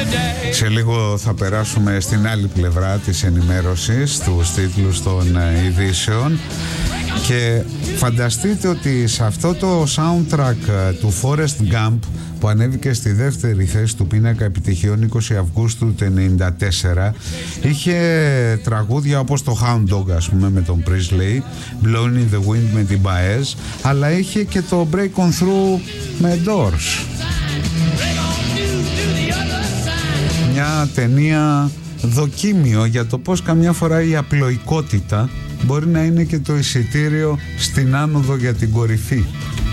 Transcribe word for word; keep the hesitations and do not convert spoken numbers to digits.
Σε λίγο θα περάσουμε στην άλλη πλευρά της ενημέρωσης, στους τίτλους των ειδήσεων, και φανταστείτε ότι σε αυτό το soundtrack του Forrest Gump, που ανέβηκε στη δεύτερη θέση του πίνακα επιτυχιών είκοσι Αυγούστου του ενενήντα τέσσερα, είχε τραγούδια όπως το Hound Dog, ας πούμε, με τον Priestley, Blowing in the Wind με την Baez, αλλά είχε και το Break on Through με Doors. Μια ταινία δοκίμιο για το πως καμιά φορά η απλοϊκότητα μπορεί να είναι και το εισιτήριο στην άνοδο για την κορυφή.